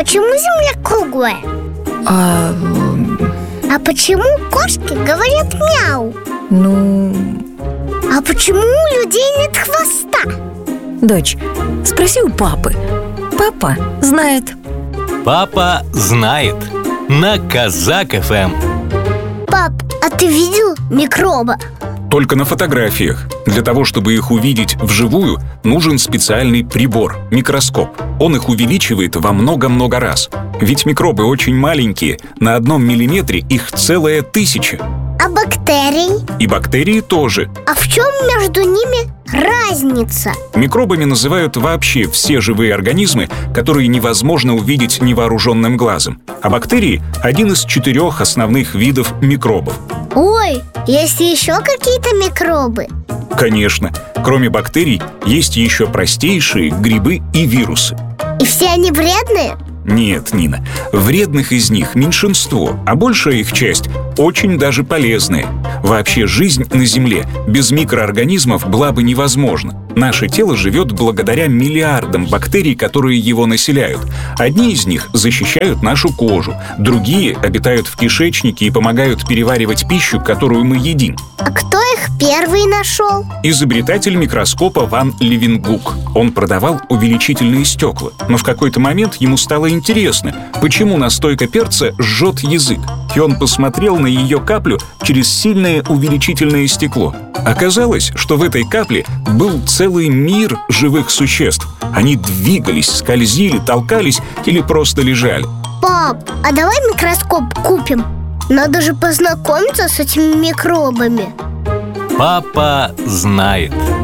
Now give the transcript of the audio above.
почему Земля круглая? А почему кошки говорят мяу? А почему у людей нет хвоста? Дочь, спроси у папы. Папа знает. Папа знает. На Казак ФМ. Пап, а ты видел микроба? Только на фотографиях. Для того, чтобы их увидеть вживую, нужен специальный прибор – микроскоп. Он их увеличивает во много-много раз. Ведь микробы очень маленькие, на 1 миллиметре их целая 1000. А бактерии? И бактерии тоже. А в чем между ними разница? Микробами называют вообще все живые организмы, которые невозможно увидеть невооруженным глазом. А бактерии – один из 4 основных видов микробов. Ой, есть еще какие-то микробы? Конечно. Кроме бактерий, есть еще простейшие грибы и вирусы. И все они вредные? Нет, Нина, вредных из них меньшинство, а большая их часть очень даже полезная. Вообще жизнь на Земле без микроорганизмов была бы невозможна. Наше тело живет благодаря миллиардам бактерий, которые его населяют. Одни из них защищают нашу кожу, другие обитают в кишечнике и помогают переваривать пищу, которую мы едим. А кто их первый нашел? Изобретатель микроскопа Ван Левенгук. Он продавал увеличительные стекла, но в какой-то момент ему стало интересно, почему настойка перца жжет язык. И он посмотрел на ее каплю через сильное увеличительное стекло. Оказалось, что в этой капле был целый мир живых существ. Они двигались, скользили, толкались или просто лежали. Пап, а давай микроскоп купим? Надо же познакомиться с этими микробами. Папа знает.